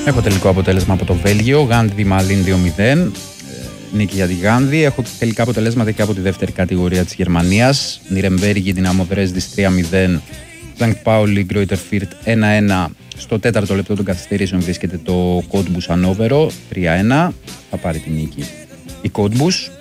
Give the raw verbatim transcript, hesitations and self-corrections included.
Έχω τελικό αποτέλεσμα από το Βέλγιο. Γάνδη Μαλίν δύο μηδέν. Ε, νίκη για τη Γάνδη. Έχω τελικά αποτελέσματα και από τη δεύτερη κατηγορία της Γερμανίας. Νιρεμβέργη Δυναμό Δρέσδης τρία μηδέν. Σανκτ Πάουλι Γκρόιτερ Φίρτ ένα ένα. Στο τέταρτο λεπτό των καθυστερήσεων βρίσκεται το Κότμπους Ανόβερο τρία ένα. Θα πάρει τη νίκη η Κότμπους.